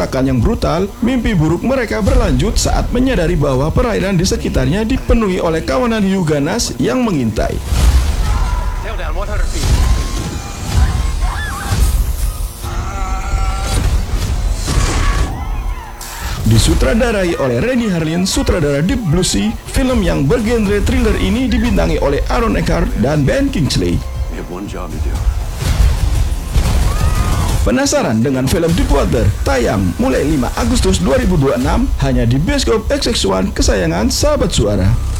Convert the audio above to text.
penampakan yang brutal, mimpi buruk mereka berlanjut saat menyadari bahwa perairan di sekitarnya dipenuhi oleh kawanan hiu ganas yang mengintai. Disutradarai oleh Renny Harlin, sutradara Deep Blue Sea, film yang bergenre thriller ini dibintangi oleh Aaron Eckhart dan Ben Kingsley. Penasaran dengan film Deepwater? Tayang mulai 5 Agustus 2026 hanya di bioskop XX1 kesayangan sahabat suara.